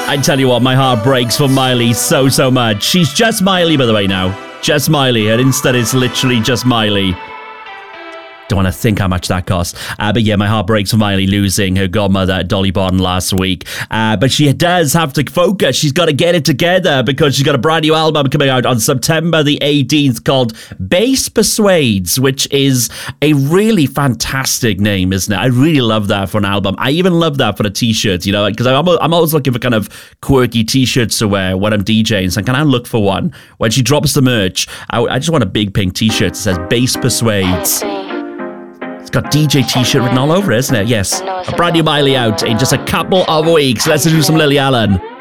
I tell you what, my heart breaks for Miley so much. She's just Miley, by the way, now. Just Miley. Her Insta is literally just Miley. Don't want to think how much that cost. But yeah, my heart breaks for Miley losing her godmother, Dolly Parton, last week. But she does have to focus. She's got to get it together because she's got a brand new album coming out on September the 18th called Bass Persuades, which is a really fantastic name, isn't it? I really love that for an album. I even love that for a t-shirt, you know, because I'm always looking for kind of quirky t-shirts to wear when I'm DJing. So can I look for one? When she drops the merch, I just want a big pink t-shirt that says Bass Persuades. It's got DJ t-shirt written all over it, isn't it? Yes. A brand new Miley out in just a couple of weeks. Let's do some Lily Allen.